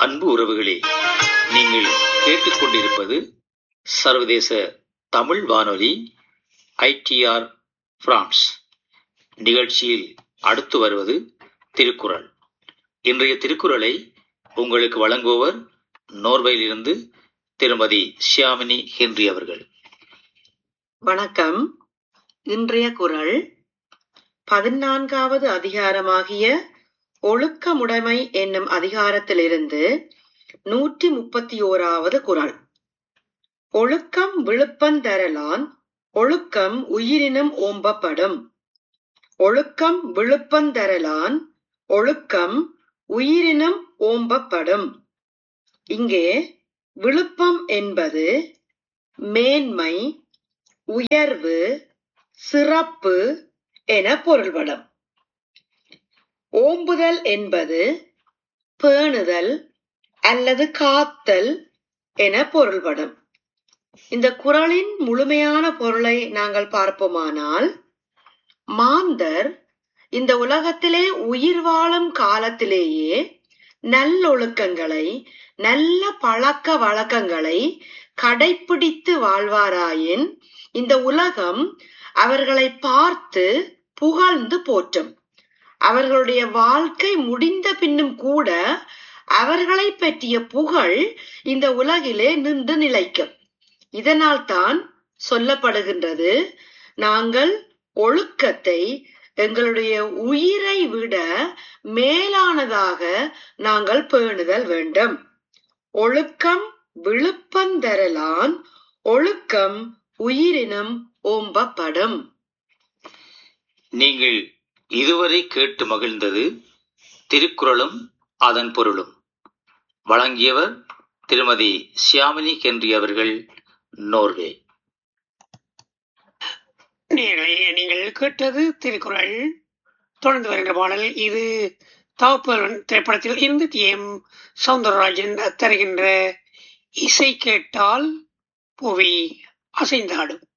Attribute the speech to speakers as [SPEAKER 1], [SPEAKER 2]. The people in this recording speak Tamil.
[SPEAKER 1] அன்பு உறவுகளே, நீங்கள் கேட்டுக்கொண்டிருப்பது சர்வதேச தமிழ் வானொலி ITR பிரான்ஸ். நிகழ்ச்சியில் அடுத்து வருவது திருக்குறள். இன்றைய திருக்குறளை உங்களுக்கு வழங்குபவர் நோர்வேயிலிருந்து திருமதி ஷியாமினி ஹென்றி அவர்கள்.
[SPEAKER 2] வணக்கம். இன்றைய குறள் 14வது அதிகாரமாகிய ஒழுக்கமுடைமை என்னும் அதிகாரத்திலிருந்து 131வது குறள். ஒழுக்கம் விழுப்பந்தரலான் ஒழுக்கம் உயிரினும் ஓம்பப்படும். ஒழுக்கம் விழுப்பந்தரலான் ஒழுக்கம் உயிரினும் ஓம்பப்படும். இங்கே விழுப்பம் என்பது மேன்மை, உயர்வு, சிறப்பு என பொருள்படும். ஓம்புதல் என்பது பேணுதல் அல்லது காத்தல் என பொருள்படும். இந்த குறளின் முழுமையான பொருளை நாங்கள் பார்ப்போமானால், மாந்தர் இந்த உலகத்திலே உயிர் வாழும் காலத்திலேயே நல்லொழுக்கங்களை, நல்ல பழக்க வழக்கங்களை கடைப்பிடித்து வாழ்வாராயின் இந்த உலகம் அவர்களை பார்த்து புகழ்ந்து போற்றும். அவர்களுடைய வாழ்க்கை முடிந்த பின்னும் கூட அவர்களை பற்றிய புகழ் இந்த உலகிலே நின்று நிலைக்கும். இதனால் தான் சொல்லப்படுகின்றது, நாங்கள் ஒழுக்கத்தை எங்களுடைய உயிரை விட மேலானதாக நாங்கள் பேணுதல் வேண்டும். ஒழுக்கம் விழுப்பந்தரலான் ஒழுக்கம் உயிரினும் ஓம்பப்படும்.
[SPEAKER 1] நீங்கள் இதுவரை கேட்டு மகிழ்ந்தது திருக்குறளும் அதன் பொருளும். வழங்கியவர் திருமதி ஷியாமினி ஹென்றி அவர்கள், நோர்வே.
[SPEAKER 3] நீங்கள் கேட்டது திருக்குறள். தொடர்ந்து வருகின்ற பாடல் இது தவப்புதல்வன் திரைப்படத்தில் இருந்து TM சௌந்தரராஜன் தருகின்ற இசை கேட்டால் புவி அசைந்தாடும்.